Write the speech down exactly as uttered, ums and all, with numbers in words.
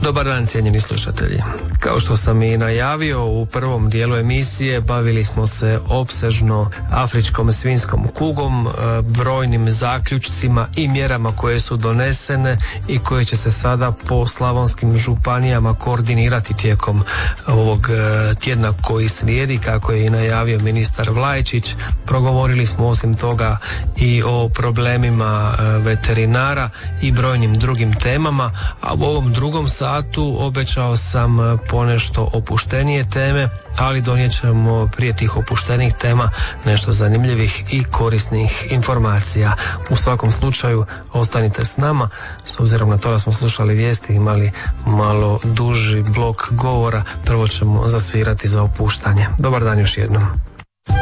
Dobar dan, cijenjeni slušatelji. Kao što sam i najavio u prvom dijelu emisije, bavili smo se opsežno afričkom svinjskom kugom, brojnim zaključcima i mjerama koje su donesene i koje će se sada po slavonskim županijama koordinirati tijekom ovog tjedna koji slijedi, kako je i najavio ministar Vlajčić. Progovorili smo osim toga i o problemima veterinara i brojnim drugim temama, a u ovom drugom satu obećao sam ponešto opuštenije teme, ali donijet ćemo prije tih opuštenih tema nešto zanimljivih i korisnih informacija. U svakom slučaju ostanite s nama, s obzirom na to da smo slušali vijesti, imali malo duži blok govora, prvo ćemo zasvirati za opuštanje. Dobar dan još jednom.